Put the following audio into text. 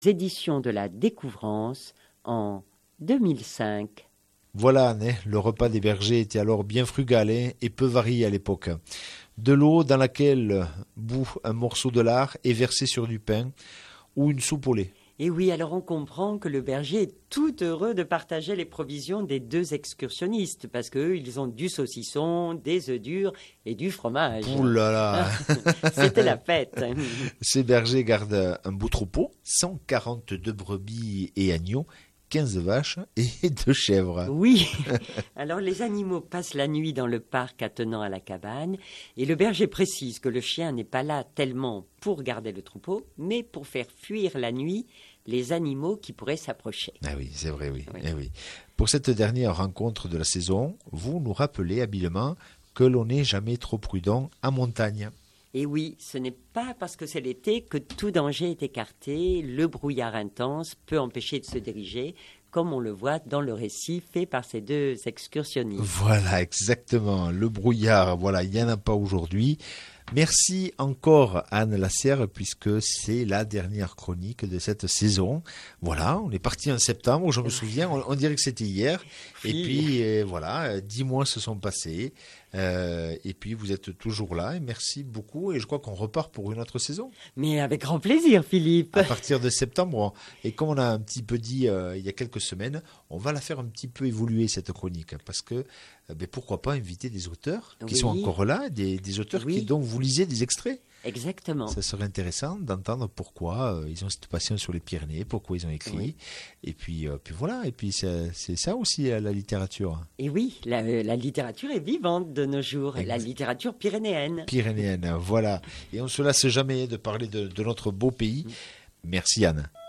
éditions de la Découvrance en 2005. Voilà, Anne, le repas des bergers était alors bien frugal et peu varié à l'époque. De l'eau dans laquelle bout un morceau de lard est versé sur du pain ou une soupe au lait. Et oui, alors on comprend que le berger est tout heureux de partager les provisions des deux excursionnistes, parce qu'eux, ils ont du saucisson, des œufs durs et du fromage. Ouh là là. C'était la fête. Ces bergers gardent un beau troupeau, 142 brebis et agneaux, 15 vaches et 2 chèvres. Oui, alors les animaux passent la nuit dans le parc attenant à la cabane, et le berger précise que le chien n'est pas là tellement pour garder le troupeau, mais pour faire fuir la nuit les animaux qui pourraient s'approcher. Ah oui, c'est vrai, oui. Oui. Eh oui. Pour cette dernière rencontre de la saison, vous nous rappelez habilement que l'on n'est jamais trop prudent en montagne. Et oui, ce n'est pas parce que c'est l'été que tout danger est écarté. Le brouillard intense peut empêcher de se diriger, comme on le voit dans le récit fait par ces deux excursionnistes. Voilà, exactement. Le brouillard, voilà, il n'y en a pas aujourd'hui. Merci encore Anne Lasserre, puisque c'est la dernière chronique de cette saison. Voilà, on est parti en septembre, je me souviens, on dirait que c'était hier. Oui. Et puis voilà, 10 mois se sont passés. Et puis vous êtes toujours là et merci beaucoup. Et je crois qu'on repart pour une autre saison Mais avec grand plaisir, Philippe. à partir de septembre. Et comme on a un petit peu dit il y a quelques semaines, on va la faire un petit peu évoluer cette chronique parce que pourquoi pas inviter des auteurs qui Oui. sont encore là, des auteurs Oui. dont vous lisez des extraits. Exactement. Ça serait intéressant d'entendre pourquoi ils ont cette passion sur les Pyrénées, pourquoi ils ont écrit. Oui. Et puis voilà. Et puis c'est ça aussi la littérature Et oui, la littérature est vivante de nos jours, la littérature pyrénéenne. pyrénéenne. Voilà. Et on se lasse jamais de parler de notre beau pays. Merci Anne.